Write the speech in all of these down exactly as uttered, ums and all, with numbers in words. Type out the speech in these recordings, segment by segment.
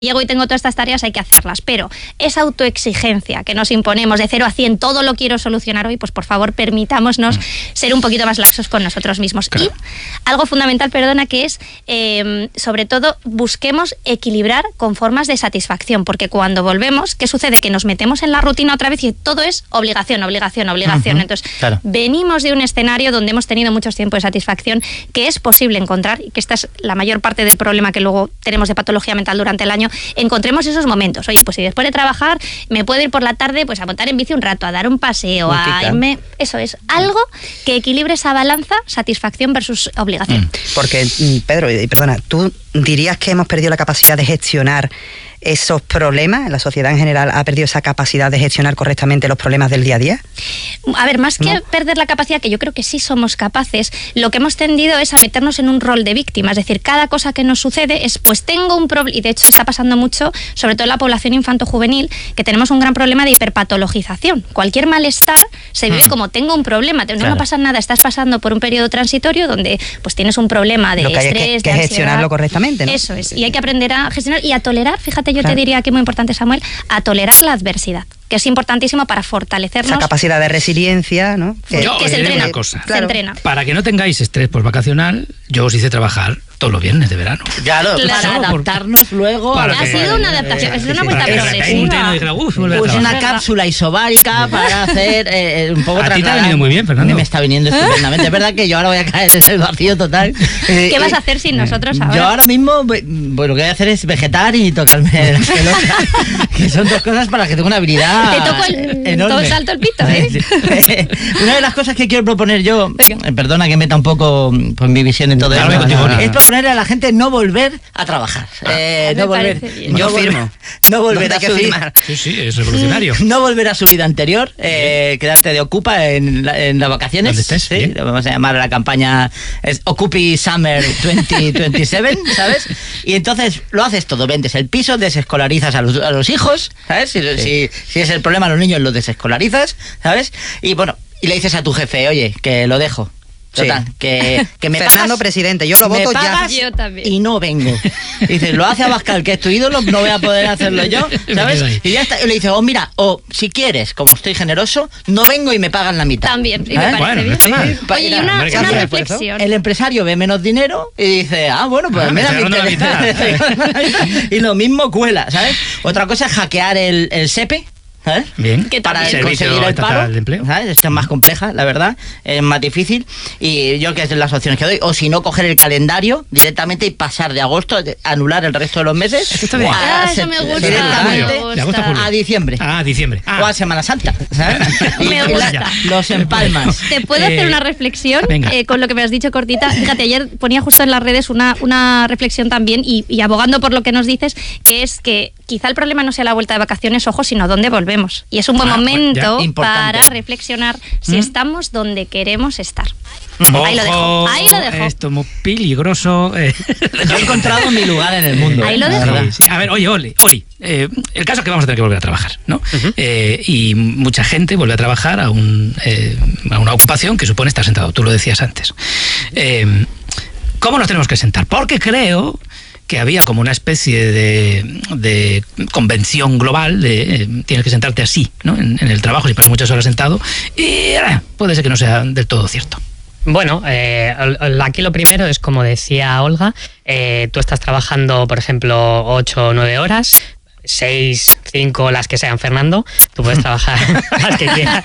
llego y tengo todas estas tareas, hay que hacerlas, pero esa autoexigencia que nos imponemos de cero a cien, todo lo quiero solucionar hoy, pues por favor permitámonos mm. ser un poquito más laxos con nosotros mismos. Claro. Y algo fundamental, perdona, que es, eh, sobre todo, busquemos equilibrar con formas de satisfacción, porque cuando volvemos, ¿qué sucede? Que nos metemos en la rutina otra vez y todo es obligación, obligación, obligación. Uh-huh. Entonces, claro. venimos de un escenario donde hemos tenido muchos tiempos de satisfacción, que es posible encontrar, y que esta es la mayor parte del problema que luego tenemos de patología mental durante el año. Encontremos esos momentos. Oye, pues si después de trabajar me puedo ir por la tarde pues a montar en bici un rato, a dar un paseo, a irme... Eso es, algo que equilibre esa balanza, satisfacción versus obligación. Mm. Porque, Pedro, y perdona, ¿tú dirías que hemos perdido la capacidad de gestionar esos problemas? ¿La sociedad en general ha perdido esa capacidad de gestionar correctamente los problemas del día a día? A ver, más que ¿No? perder la capacidad, que yo creo que sí somos capaces, lo que hemos tendido es a meternos en un rol de víctima. Es decir, cada cosa que nos sucede es, pues tengo un problema, y de hecho está pasando mucho, sobre todo en la población infanto-juvenil, que tenemos un gran problema de hiperpatologización. Cualquier malestar se vive mm. como tengo un problema, no claro. me pasa nada, estás pasando por un periodo transitorio donde pues tienes un problema de lo que hay estrés, que, de que ansiedad. Gestionarlo correctamente, ¿no? Eso es, y hay que aprender a gestionar y a tolerar, fíjate, yo claro. te diría que es muy importante, Samuel, a tolerar la adversidad, que es importantísimo para fortalecernos. Esa capacidad de resiliencia, ¿no? Que, yo, que se entrena. Una cosa. Claro. Se entrena. Para que no tengáis estrés postvacacional, yo os hice trabajar todos los viernes de verano. Claro, claro. Para adaptarnos por... luego. Para ha que, sido una adaptación, eh, es una vuelta progresiva. Pues una cápsula isobárica para hacer eh, un poco. A ti te ha venido muy bien, Fernando. A mí me está viniendo estupendamente. Es verdad que yo ahora voy a caer en el vacío total. ¿Qué vas a hacer sin nosotros ahora? Yo ahora mismo, bueno, lo que voy a hacer es vegetar y tocarme las pelotas, que son dos cosas para las que tengo una habilidad te toco el, enorme. Todo salto el pito, ¿eh? Una de las cosas que quiero proponer yo, eh, perdona que meta un poco pues, mi visión en todo claro, esto, contigo, es proponerle a la gente no volver a trabajar. Eh, no volver, yo no firmo. Volver, no volver a que su firmar. Sí, sí, es revolucionario. No volver a su vida anterior, eh, quedarte de ocupa en, la, en las vacaciones. ¿Dónde estés? Sí, lo vamos a llamar a la campaña es Occupy Summer veinte veintisiete, ¿sabes? Y entonces lo haces todo, vendes el piso, desescolarizas a los, a los hijos, ¿sabes? Si, sí. si, si es el problema, los niños los desescolarizas, ¿sabes? Y bueno, y le dices a tu jefe, oye, que lo dejo. Total, sí. que, que me Fernando pagas, presidente, yo lo voto ya. Yo también. Y no vengo. Dices, lo hace Abascal, que es tu ídolo, no voy a poder hacerlo yo, ¿sabes? Y ya está. Y le dice, oh, mira, o oh, si quieres, como estoy generoso, no vengo y me pagan la mitad. También, y me ¿Eh? parece bueno, bien. no está mal. Oye, y una, Hombre, una ¿qué reflexión. El empresario ve menos dinero y dice, ah, bueno, pues ah, me da me mi Y lo mismo cuela, ¿sabes? Otra cosa es hackear el, el SEPE. ¿sabes? Bien. Que para también. conseguir el paro, de empleo. ¿sabes? Esta es más compleja, la verdad, es más difícil y yo que es de las opciones que doy, o si no, coger el calendario directamente y pasar de agosto, anular el resto de los meses. Esto está bien. Ah, eso me gusta. Directamente Me gusta. a diciembre. Ah, a diciembre. Ah. O a Semana Santa, ¿sabes? Y, Me y gusta. la, los empalmas. ¿Te puedo Eh, hacer una reflexión eh, con lo que me has dicho, cortita? Fíjate, ayer ponía justo en las redes una, una reflexión también y, y abogando por lo que nos dices, que es que quizá el problema no sea la vuelta de vacaciones, ojo, sino dónde volvemos. Y es un buen Ah, momento ya, para reflexionar si ¿Mm? estamos donde queremos estar. Ojo, Ahí lo dejo, ahí lo dejo. Esto es muy peligroso. Eh. Yo he encontrado mi lugar en el mundo. Ahí lo ¿eh? dejo. Sí, sí. A ver, oye, Oli, Oli eh, el caso es que vamos a tener que volver a trabajar, ¿no? Uh-huh. eh, y mucha gente vuelve a trabajar a, un, eh, a una ocupación que supone estar sentado, tú lo decías antes. Eh, ¿Cómo nos tenemos que sentar? Porque creo que había como una especie de, de convención global de eh, tienes que sentarte así, ¿no? En, en el trabajo, si pasas muchas horas sentado, y eh, puede ser que no sea del todo cierto. Bueno, eh, aquí lo primero es, como decía Olga, eh, tú estás trabajando, por ejemplo, ocho o nueve horas, seis, cinco, las que sean, Fernando, tú puedes trabajar las que quieras.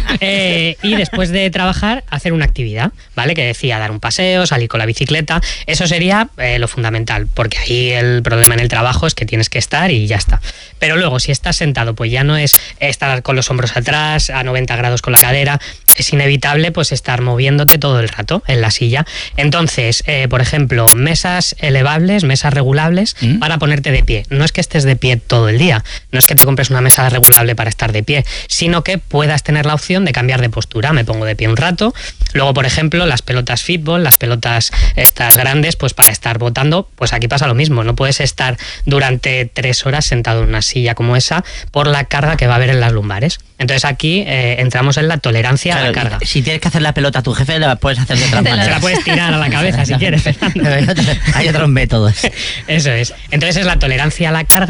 Eh, y después de trabajar, hacer una actividad, ¿vale? Que decía, dar un paseo, salir con la bicicleta, eso sería eh, lo fundamental, porque ahí el problema en el trabajo es que tienes que estar y ya está. Pero luego, si estás sentado, pues ya no es estar con los hombros atrás, a noventa grados con la cadera, es inevitable pues estar moviéndote todo el rato en la silla. Entonces, eh, por ejemplo, mesas elevables, mesas regulables, ¿Mm? Para ponerte de pie. No es que estés de pie todo el día, no es que te compres una mesa regulable para estar de pie, sino que puedas tener la opción de cambiar de postura. Me pongo de pie un rato, luego, por ejemplo, las pelotas fútbol, las pelotas estas grandes, pues para estar botando, pues aquí pasa lo mismo, no puedes estar durante tres horas sentado en una silla como esa por la carga que va a haber en las lumbares. Entonces aquí eh, entramos en la tolerancia claro, a la carga. Si tienes que hacer la pelota a tu jefe, la puedes hacer de otra manera. Se la puedes tirar a la cabeza si quieres, Fernando. Hay otros métodos. Eso es. Entonces es la tolerancia a la carga.